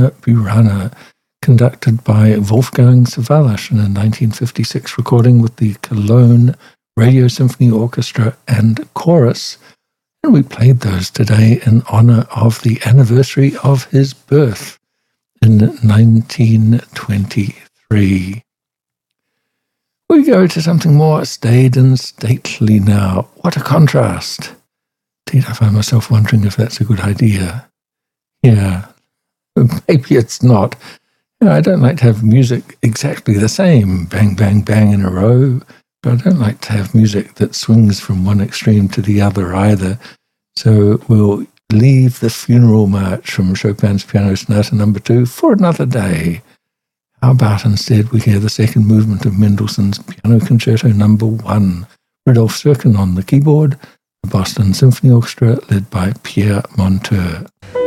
Wiener Burana, conducted by Wolfgang Sawallisch in a 1956 recording with the Cologne Radio Symphony Orchestra and Chorus, and we played those today in honor of the anniversary of his birth in 1923. We go to something more staid and stately now. What a contrast! Indeed, I find myself wondering if that's a good idea. Yeah, maybe it's not. I don't like to have music exactly the same, bang, bang, bang in a row, but I don't like to have music that swings from one extreme to the other either. So we'll leave the funeral march from Chopin's Piano Sonata No. 2 for another day. How about instead we hear the second movement of Mendelssohn's Piano Concerto No. 1, Rudolf Serkin on the keyboard, the Boston Symphony Orchestra led by Pierre Monteur.